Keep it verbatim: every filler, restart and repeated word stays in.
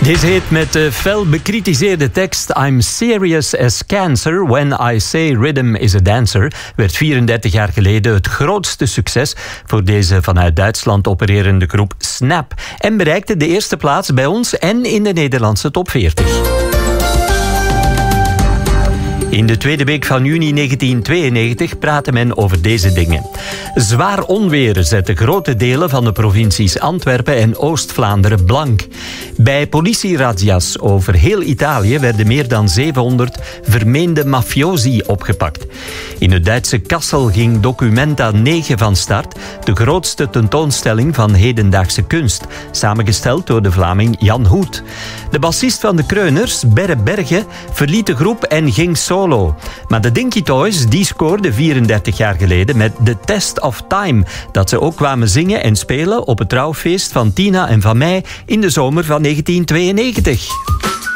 Deze hit met de fel bekritiseerde tekst I'm serious as cancer when I say rhythm is a dancer werd vierendertig jaar geleden het grootste succes voor deze vanuit Duitsland opererende groep Snap en bereikte de eerste plaats bij ons en in de Nederlandse top veertig. In de tweede week van juni negentien tweeënnegentig praatte men over deze dingen. Zwaar onweer zette grote delen van de provincies Antwerpen en Oost-Vlaanderen blank. Bij politierazzia's over heel Italië werden meer dan zevenhonderd vermeende mafiosi opgepakt. In het Duitse Kassel ging Documenta negen van start, de grootste tentoonstelling van hedendaagse kunst, samengesteld door de Vlaming Jan Hoet. De bassist van de Kreuners, Berre Berge, verliet de groep en ging solo. Maar de Dinky Toys die scoorden vierendertig jaar geleden met The Test of Time, dat ze ook kwamen zingen en spelen op het trouwfeest van Tina en van mij in de zomer van negentien tweeënnegentig.